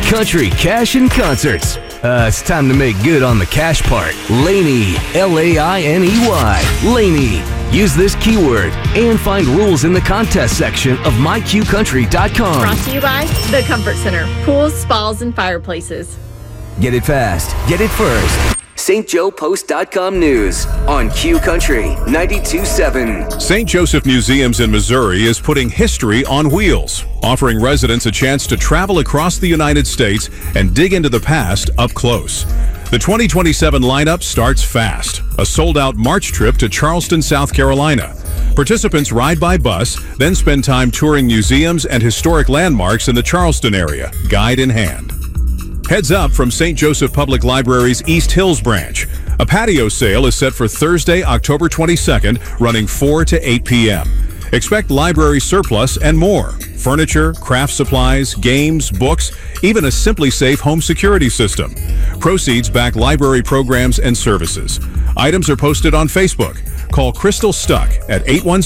Country Cash and Concerts. It's time to make good on the cash part. Laney, Lainey. Laney. Use this keyword and find rules in the contest section of myqcountry.com. Brought to you by The Comfort Center. Pools, spas, and fireplaces. Get it fast. Get it first. StJoePost.com News on Q Country 92.7. St. Joseph Museums in Missouri is putting history on wheels, offering residents a chance to travel across the United States and dig into the past up close. The 2027 lineup starts fast. A sold-out March trip to Charleston, South Carolina. Participants ride by bus, then spend time touring museums and historic landmarks in the Charleston area, guide in hand. Heads up from St. Joseph Public Library's East Hills branch. A patio sale is set for Thursday, October 22nd, running 4 to 8 p.m. Expect library surplus and more. Furniture, craft supplies, games, books, even a Simply Safe home security system. Proceeds back library programs and services. Items are posted on Facebook. Call Crystal Stuck at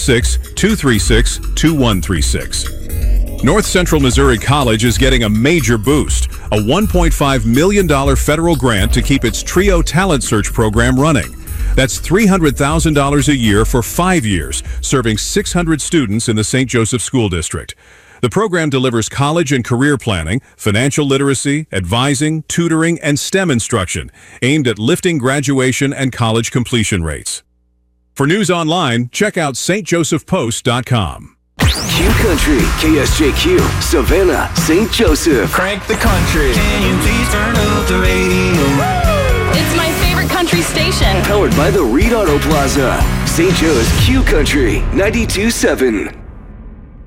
816-236-2136. North Central Missouri College is getting a major boost, a $1.5 million federal grant to keep its TRIO Talent Search program running. That's $300,000 a year for 5 years, serving 600 students in the St. Joseph School District. The program delivers college and career planning, financial literacy, advising, tutoring, and STEM instruction, aimed at lifting graduation and college completion rates. For news online, check out stjosephpost.com. Q Country, KSJQ, Savannah, St. Joseph. Crank the country. Can you please turn up the radio? It's my favorite country station. Powered by the Reed Auto Plaza. St. Joe's Q Country 92.7.